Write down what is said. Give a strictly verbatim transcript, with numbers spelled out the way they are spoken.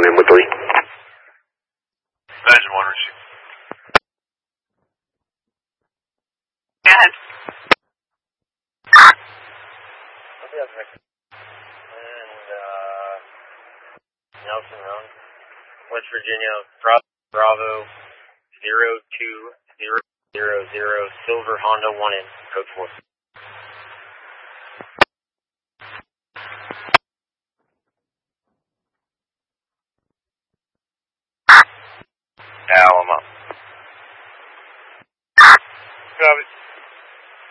on in with three. Engine one, receive. Go ahead. And, uh, Nelson Road, West Virginia, Bravo, Bravo, zero two zero zero zero, Silver Honda one in, code four. Now I'm up. Copy.